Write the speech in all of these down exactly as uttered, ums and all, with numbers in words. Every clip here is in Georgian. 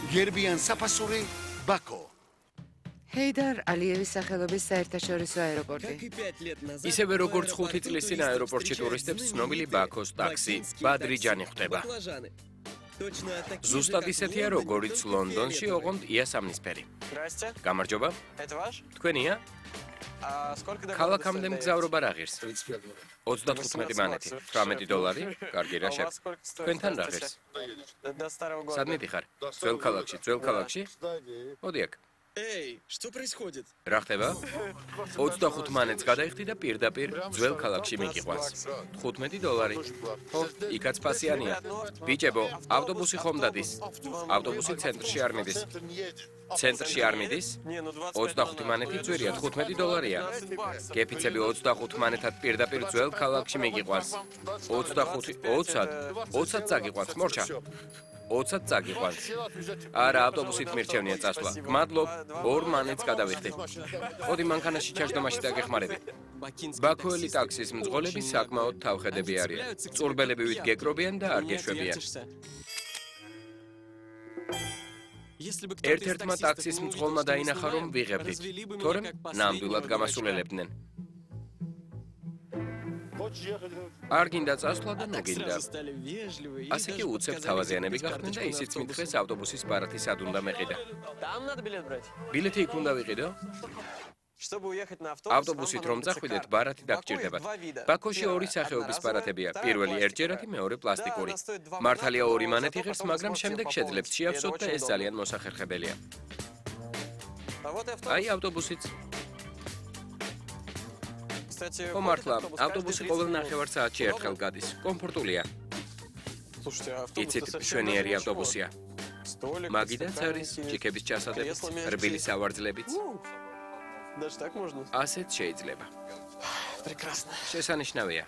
გერბიან საფასური ბაქო. ჰეიდარ ალიევის სახელობის საერთაშორისო აეროპორტი. ისევე როგორც ხუთი წლის წინ აეროპორტში ტურისტებს ცნობილი ბაქოს ტაქსი ბადრიჯანი ხვდება. ზუსტად ისეთია, როგორიც ლონდონში ოღონდ იასამნისფერი. გამარჯობა. თქვენია? ქალაქამდე მგზავრობა რა ღირს? ოცდახუთმეტი მანეთი, თვრამეტი დოლარი, კარგი რა შეგ. თქვენთან რა ღირს? სადმე დიხარ? ძველ ქალაქში, ძველ ქალაქში? მოდი აქ. Эй, что происходит? რა ხდება? ოცდახუთ მანეთს გადაიხდი და პირდაპირ ძველ ქალაქში მიგიყვანს. თხუთმეტი დოლარი. ხო, იქაც ფასიანია. ბიჭებო, ავტობუსი ხომ დადის? ავტობუსი ცენტრში არ მიდის. ცენტრში არ მიდის? ოცდახუთი მანეთი ძვირია, თხუთმეტი დოლარია. გეფიცები ოცდახუთ მანეთად პირდაპირ ძველ ქალაქში მიგიყვანს. ოცდახუთი, ოცად, ოცად წაგიყვანს, მორჩა. ოცად წაგიყვანს. არა, ავტობუსით მირჩევნია წასვლა. გმადლობ, ორ მანეთს გადავიხდი. ხოდი მანქანაში ჩაჯდომაში დაგეხმარები. ბაქოელი ტაქსის მძღოლები საკმაოდ თავხედები არიან. წურბელები ვით გეკრობიან და არ გეშვებიან. ერთ-ერთმა ტაქსის მძღოლმა დაინახა, რომ ვიღებდით, თორემ ნამდვილად გამასულელებდნენ. არ გინდა წასვლა და ნუ გინდა. ასე კი უცებ თავაზიანები გახდნენ და ისიც მითხრეს ავტობუსის ბარათი სად უნდა მეყიდა. ბილეთი იქ უნდა ვიყიდო? ავტობუსით რომ წახვიდეთ, ბარათი დაგჭირდებათ. ბაქოში ორი სახეობის ბარათებია. პირველი ერთჯერადი, მეორე პლასტიკური. მართალია ორი მანეთი ღირს, მაგრამ შემდეგ შეძლებთ შეავსოთ და ეს ძალიან მოსახერხებელია. აი ავტობუსიც. ხო მართლა, ავტობუსი ყოველ ნახევარ საათში ერთხელ გადის. კომფორტულია. იცით, მშვენიერი ავტობუსია. მაგიდაც არის ჭიქების ჩასადებიც, რბილი სავარძლებიც. ასეც შეიძლება. შესანიშნავია.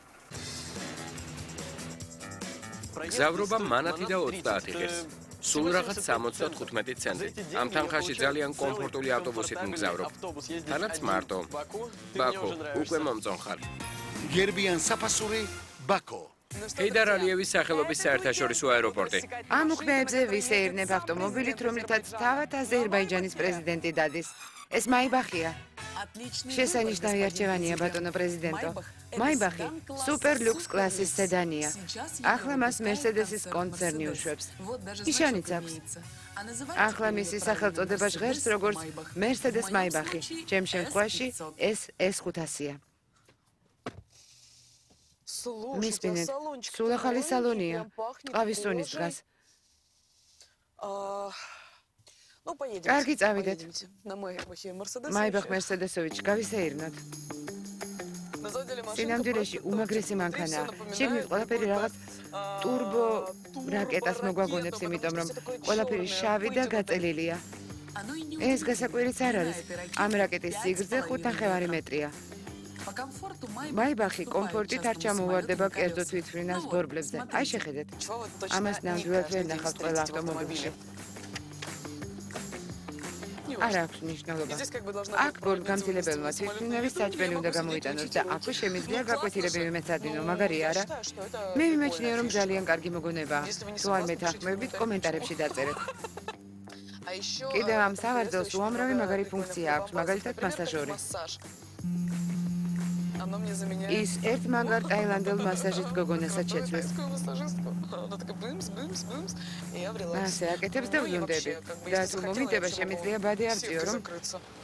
გზავრობა მანათი და ოცდაათი ღირს. სულ რაღაც სამოცდათხუთმეტი ცენტი. ამ თანხაში ძალიან კომფორტული ავტობუსით მგზავრობ. თანაც მარტო. ბაქო, უკვე მომწონხარ. გერბიან საფასური ბაქო. ჰეიდარ ალიევის სახელობის საერთაშორისო აეროპორტი. ამ უქმეებზე ვისეირნებ ავტომობილით, რომლითაც თავად აზერბაიჯანის პრეზიდენტი დადის. ეს მაიბახია. შესანიშნავი არჩევანია, ბატონო პრეზიდენტო. მაიბახი სუპერ ლუქს კლასის სედანია. ახლა მას მერსედესის კონცერნი უშვებს. ნიშანიც აქვს. ახლა მისი სახელწოდება ჟღერს როგორც მერსედეს მაიბახი. ჩემ შემთხვევაში ეს ეს ხუთასია. მისმინეთ, სულ ახალი სალონია. ტყავის სუნის დგას. კარგი, წავიდეთ. მაიბახ მერსედესოვიჩ, გავისეირნოთ. სინამდვილეში უმაგრესი მანქანაა. შიგნით ყველაფერი რაღაც ტურბო რაკეტას მოგვაგონებს, იმიტომ რომ ყველაფერი შავი და გაწელილია. ეს გასაკვირიც არ არის. ამ რაკეტის სიგრძე ხუთ ნახევარი მეტრია. მაიბახი კომფორტით არ ჩამოვარდება კერძო თვითმფრინავს ბორბლებზე. აი შეხედეთ. ამას ნამდვილად ვერ ნახავთ ყველა ავტომობილში. არ აქვს მნიშვნელობა. აქ ბორტგამძილებელმა თვითმფრინავის საჭმელი უნდა გამოიტანოს და აქვე შემიძლია გაკვეთილებები მეცადინო, მაგარი არა? მე ვიმაჩნია, რომ ძალიან კარგი მოგონებაა. თუ არ მეთანხმებით, კომენტარებში დაწერეთ. კიდევ ამ სავარძელს უამრავი მაგარი ფუნქცია აქვს, მაგალითად მასაჟორი. ის ერთ მაგარ ტაილანდელ მასაჟისტ გოგონასაც შეცვლის. ასე აკეთებს და ვლუნდები. და თუ მომიტება, შემიძლია ბადე არწიო, რომ